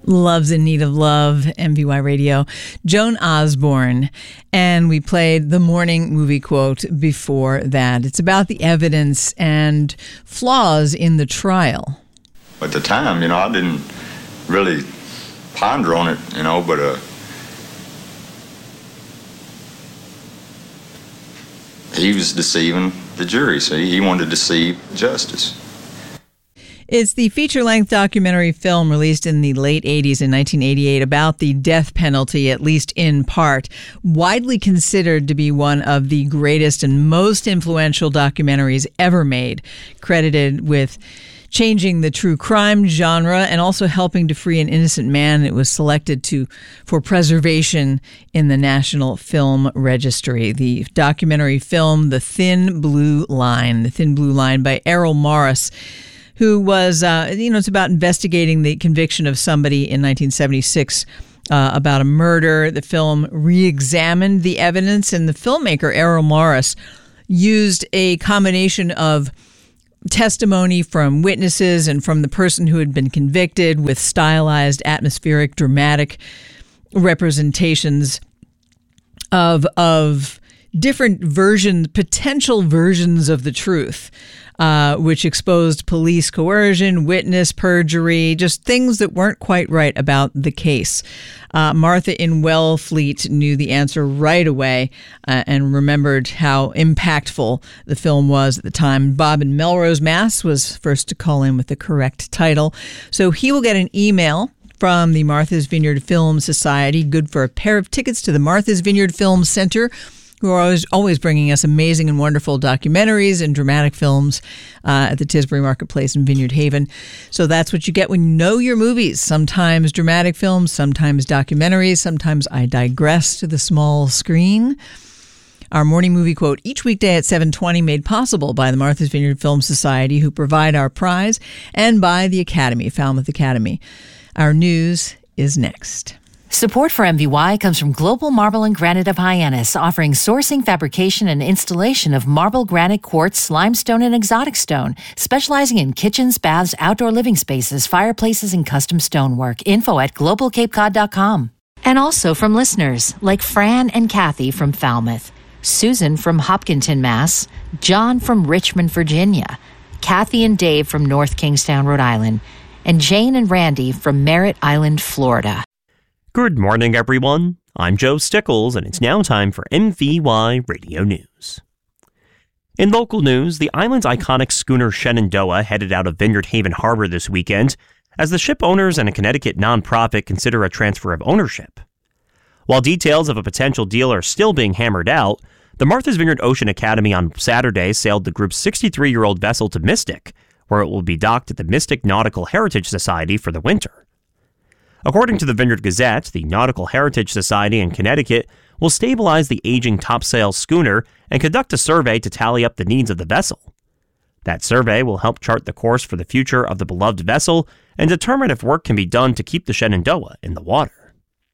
Love's in Need of Love, MVY Radio. Joan Osborne. And we played the morning movie quote before that. It's about the evidence and flaws in the trial. At the time, I didn't really ponder on it, but he was deceiving the jury, so he wanted to deceive justice. It's the feature-length documentary film released in the late 80s in 1988 about the death penalty, at least in part, widely considered to be one of the greatest and most influential documentaries ever made, credited with changing the true crime genre and also helping to free an innocent man. It was selected for preservation in the National Film Registry. The documentary film, The Thin Blue Line by Errol Morris, who was, it's about investigating the conviction of somebody in 1976 about a murder. The film re-examined the evidence, and the filmmaker, Errol Morris, used a combination of testimony from witnesses and from the person who had been convicted with stylized, atmospheric, dramatic representations of different potential versions of the truth, which exposed police coercion, witness perjury, just things that weren't quite right about the case. Martha in Wellfleet knew the answer right away and remembered how impactful the film was at the time. Bob in Melrose, Mass. was first to call in with the correct title. So he will get an email from the Martha's Vineyard Film Society, good for a pair of tickets to the Martha's Vineyard Film Center, who are always bringing us amazing and wonderful documentaries and dramatic films at the Tisbury Marketplace in Vineyard Haven. So that's what you get when you know your movies. Sometimes dramatic films, sometimes documentaries, sometimes I digress to the small screen. Our morning movie quote each weekday at 7:20, made possible by the Martha's Vineyard Film Society, who provide our prize, and by the Academy, Falmouth Academy. Our news is next. Support for MVY comes from Global Marble and Granite of Hyannis, offering sourcing, fabrication, and installation of marble, granite, quartz, limestone, and exotic stone, specializing in kitchens, baths, outdoor living spaces, fireplaces, and custom stonework. Info at globalcapecod.com. And also from listeners like Fran and Kathy from Falmouth, Susan from Hopkinton, Mass., John from Richmond, Virginia, Kathy and Dave from North Kingstown, Rhode Island, and Jane and Randy from Merritt Island, Florida. Good morning, everyone. I'm Joe Stickles, and it's now time for MVY Radio News. In local news, the island's iconic schooner Shenandoah headed out of Vineyard Haven Harbor this weekend as the ship owners and a Connecticut nonprofit consider a transfer of ownership. While details of a potential deal are still being hammered out, the Martha's Vineyard Ocean Academy on Saturday sailed the group's 63-year-old vessel to Mystic, where it will be docked at the Mystic Nautical Heritage Society for the winter. According to the Vineyard Gazette, the Nautical Heritage Society in Connecticut will stabilize the aging topsail schooner and conduct a survey to tally up the needs of the vessel. That survey will help chart the course for the future of the beloved vessel and determine if work can be done to keep the Shenandoah in the water.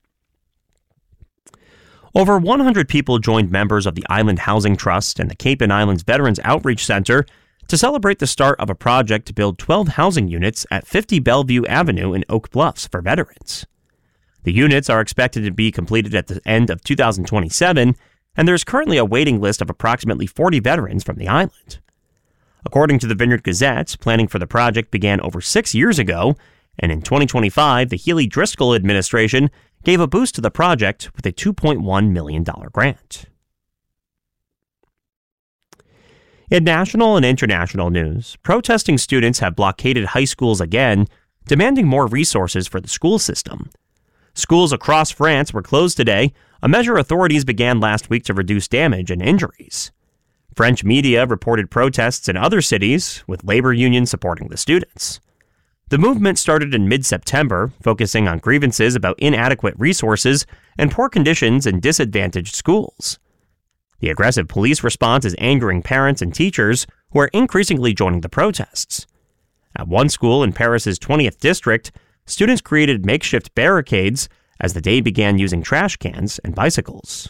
Over 100 people joined members of the Island Housing Trust and the Cape and Islands Veterans Outreach Center to celebrate the start of a project to build 12 housing units at 50 Bellevue Avenue in Oak Bluffs for veterans. The units are expected to be completed at the end of 2027, and there is currently a waiting list of approximately 40 veterans from the island. According to the Vineyard Gazette, planning for the project began over 6 years ago, and in 2025, the Healy Driscoll administration gave a boost to the project with a $2.1 million grant. In national and international news, protesting students have blockaded high schools again, demanding more resources for the school system. Schools across France were closed today, a measure authorities began last week to reduce damage and injuries. French media reported protests in other cities, with labor unions supporting the students. The movement started in mid-September, focusing on grievances about inadequate resources and poor conditions in disadvantaged schools. The aggressive police response is angering parents and teachers who are increasingly joining the protests. At one school in Paris's 20th district, students created makeshift barricades as the day began using trash cans and bicycles.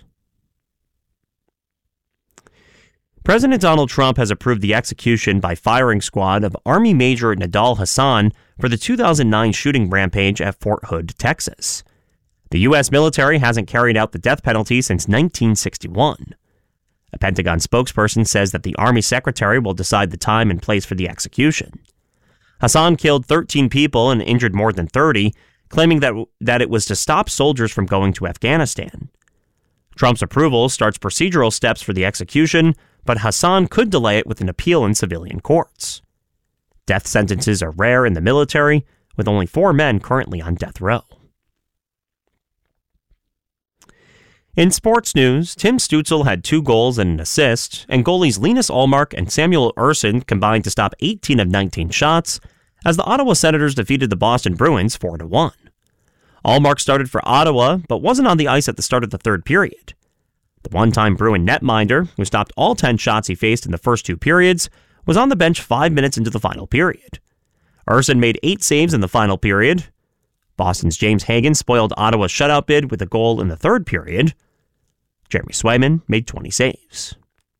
President Donald Trump has approved the execution by firing squad of Army Major Nidal Hasan for the 2009 shooting rampage at Fort Hood, Texas. The U.S. military hasn't carried out the death penalty since 1961. A Pentagon spokesperson says that the Army Secretary will decide the time and place for the execution. Hassan killed 13 people and injured more than 30, claiming that it was to stop soldiers from going to Afghanistan. Trump's approval starts procedural steps for the execution, but Hassan could delay it with an appeal in civilian courts. Death sentences are rare in the military, with only 4 men currently on death row. In sports news, Tim Stützle had 2 goals and an assist, and goalies Linus Ullmark and Samuel Ersson combined to stop 18 of 19 shots, as the Ottawa Senators defeated the Boston Bruins 4-1. Ullmark started for Ottawa, but wasn't on the ice at the start of the third period. The one-time Bruin netminder, who stopped all 10 shots he faced in the first 2 periods, was on the bench 5 minutes into the final period. Ersson made 8 saves in the final period. Boston's James Hagan spoiled Ottawa's shutout bid with a goal in the third period. Jeremy Swayman made 20 saves.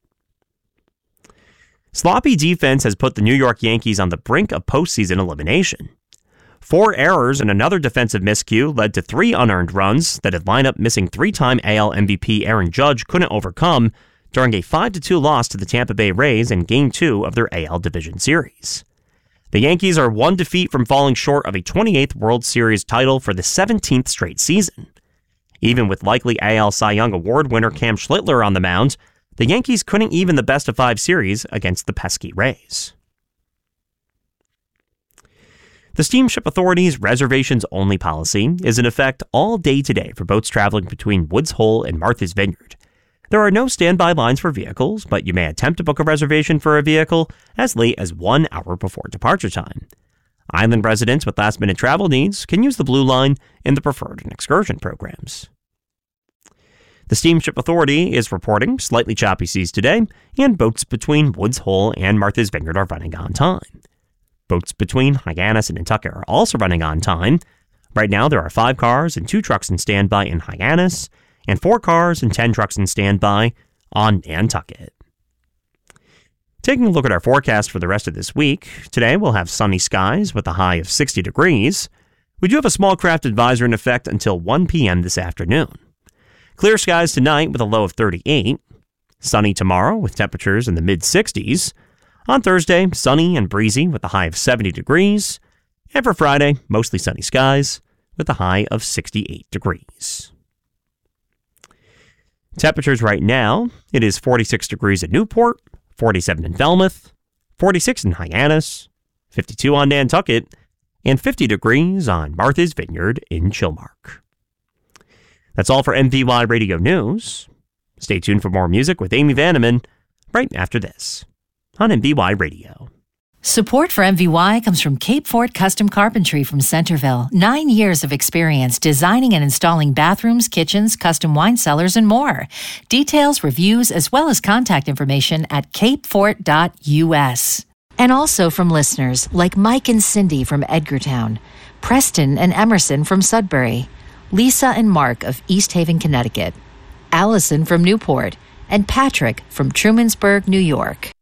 Sloppy defense has put the New York Yankees on the brink of postseason elimination. 4 errors and another defensive miscue led to 3 unearned runs that a lineup missing 3-time AL MVP Aaron Judge couldn't overcome during a 5-2 loss to the Tampa Bay Rays in Game 2 of their AL Division Series. The Yankees are 1 defeat from falling short of a 28th World Series title for the 17th straight season. Even with likely AL Cy Young Award winner Cam Schlittler on the mound, the Yankees couldn't even the best-of-5 series against the pesky Rays. The Steamship Authority's reservations-only policy is in effect all day today for boats traveling between Woods Hole and Martha's Vineyard. There are no standby lines for vehicles, but you may attempt to book a reservation for a vehicle as late as 1 hour before departure time. Island residents with last-minute travel needs can use the Blue Line in the Preferred and Excursion programs. The Steamship Authority is reporting slightly choppy seas today, and boats between Woods Hole and Martha's Vineyard are running on time. Boats between Hyannis and Nantucket are also running on time. Right now, there are 5 cars and 2 trucks in standby in Hyannis, and 4 cars and 10 trucks in standby on Nantucket. Taking a look at our forecast for the rest of this week, today we'll have sunny skies with a high of 60 degrees. We do have a small craft advisory in effect until 1 p.m. this afternoon. Clear skies tonight with a low of 38. Sunny tomorrow with temperatures in the mid-60s. On Thursday, sunny and breezy with a high of 70 degrees. And for Friday, mostly sunny skies with a high of 68 degrees. Temperatures right now, it is 46 degrees at Newport, 47 in Falmouth, 46 in Hyannis, 52 on Nantucket, and 50 degrees on Martha's Vineyard in Chilmark. That's all for MVY Radio News. Stay tuned for more music with Amy Vanneman right after this on MVY Radio. Support for MVY comes from Cape Fort Custom Carpentry from Centerville. 9 years of experience designing and installing bathrooms, kitchens, custom wine cellars, and more. Details, reviews, as well as contact information at capefort.us. And also from listeners like Mike and Cindy from Edgartown, Preston and Emerson from Sudbury, Lisa and Mark of East Haven, Connecticut, Allison from Newport, and Patrick from Trumansburg, New York.